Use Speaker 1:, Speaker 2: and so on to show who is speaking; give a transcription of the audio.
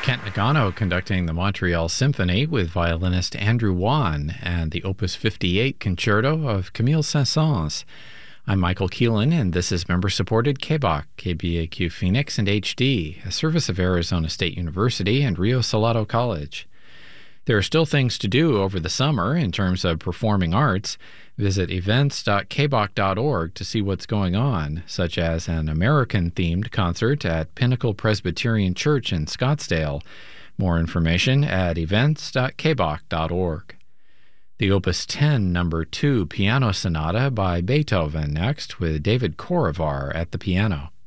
Speaker 1: Kent Nagano conducting the Montreal Symphony with violinist Andrew Wan and the Opus 58 Concerto of Camille Saint-Saëns. I'm Michael Keelan, and this is member-supported KBOC, KBAQ Phoenix and HD, a service of Arizona State University and Rio Salado College. There are still things to do over the summer in terms of performing arts. Visit events.kboc.org to see what's going on, such as an American-themed concert at Pinnacle Presbyterian Church in Scottsdale. More information at events.kboc.org. The Opus 10 No. 2 Piano Sonata by Beethoven next, with David Korovar at the piano.